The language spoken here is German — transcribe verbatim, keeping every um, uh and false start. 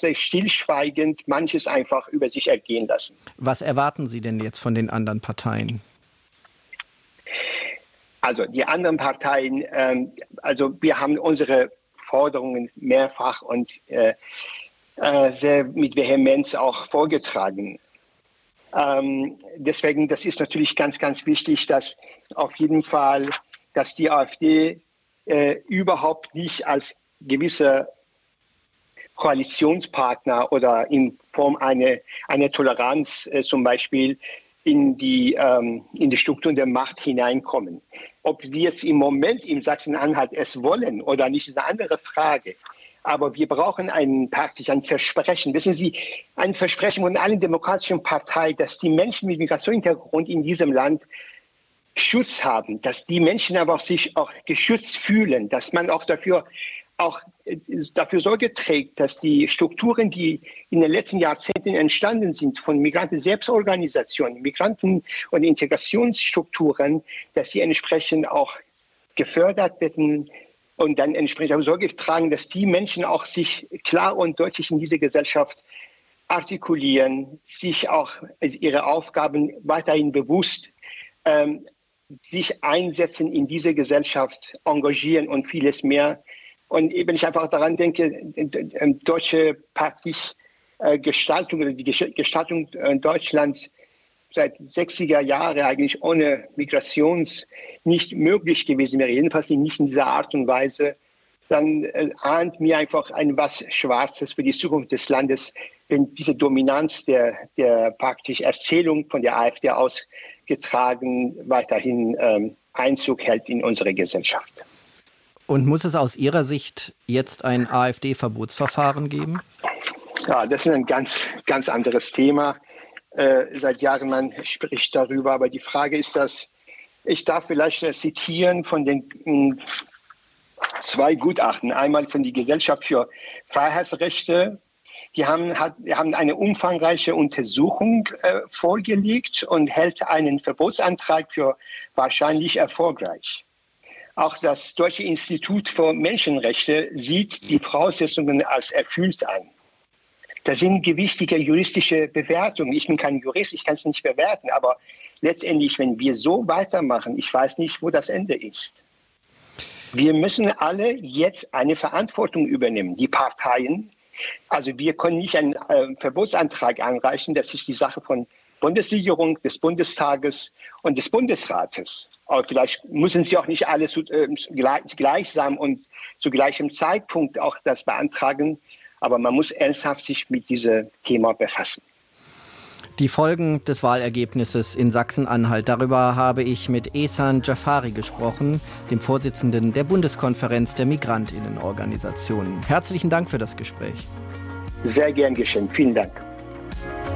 sehr stillschweigend manches einfach über sich ergehen lassen. Was erwarten Sie denn jetzt von den anderen Parteien? Also die anderen Parteien, ähm, also wir haben unsere Forderungen mehrfach und äh, äh, sehr mit Vehemenz auch vorgetragen. Ähm, deswegen, das ist natürlich ganz, ganz wichtig, dass auf jeden Fall, dass die AfD äh, überhaupt nicht als gewisser Koalitionspartner oder in Form einer eine Toleranz äh, zum Beispiel in die, ähm, in die Strukturen der Macht hineinkommen. Ob sie jetzt im Moment in Sachsen-Anhalt es wollen oder nicht, ist eine andere Frage. Aber wir brauchen ein, praktisch ein Versprechen. Wissen Sie, ein Versprechen von allen demokratischen Parteien, dass die Menschen mit Migrationshintergrund in diesem Land Schutz haben, dass die Menschen aber auch sich auch geschützt fühlen, dass man auch dafür auch dafür Sorge trägt, dass die Strukturen, die in den letzten Jahrzehnten entstanden sind, von Migranten-Selbstorganisationen, Migranten- und Integrationsstrukturen, dass sie entsprechend auch gefördert werden und dann entsprechend auch Sorge tragen, dass die Menschen auch sich klar und deutlich in diese Gesellschaft artikulieren, sich auch ihre Aufgaben weiterhin bewusst ähm, sich einsetzen in diese Gesellschaft, engagieren und vieles mehr. Und wenn ich einfach daran denke, deutsche praktisch äh, Gestaltung oder die Gestaltung äh, Deutschlands seit sechziger Jahren eigentlich ohne Migrations nicht möglich gewesen wäre, jedenfalls nicht in dieser Art und Weise, dann äh, ahnt mir einfach ein was Schwarzes für die Zukunft des Landes, wenn diese Dominanz der, der praktisch Erzählung von der AfD ausgetragen weiterhin ähm, Einzug hält in unsere Gesellschaft. Und muss es aus Ihrer Sicht jetzt ein AfD-Verbotsverfahren geben? Ja, das ist ein ganz, ganz anderes Thema. Äh, seit Jahren man spricht darüber, aber die Frage ist, dass ich darf vielleicht zitieren von den mh, zwei Gutachten. Einmal von der Gesellschaft für Freiheitsrechte. Die haben, hat, die haben eine umfangreiche Untersuchung äh, vorgelegt und hält einen Verbotsantrag für wahrscheinlich erfolgreich. Auch das Deutsche Institut für Menschenrechte sieht die Voraussetzungen als erfüllt an. Das sind gewichtige juristische Bewertungen. Ich bin kein Jurist, ich kann es nicht bewerten, aber letztendlich, wenn wir so weitermachen, ich weiß nicht, wo das Ende ist. Wir müssen alle jetzt eine Verantwortung übernehmen, die Parteien. Also wir können nicht einen äh, Verbotsantrag einreichen, das ist die Sache von Bundesregierung, des Bundestages und des Bundesrates. Aber vielleicht müssen sie auch nicht alle zu, äh, gleichsam und zu gleichem Zeitpunkt auch das beantragen. Aber man muss ernsthaft sich mit diesem Thema befassen. Die Folgen des Wahlergebnisses in Sachsen-Anhalt, darüber habe ich mit Ehsan Jafari gesprochen, dem Vorsitzenden der Bundeskonferenz der Migrantinnenorganisationen. Herzlichen Dank für das Gespräch. Sehr gern geschehen. Vielen Dank.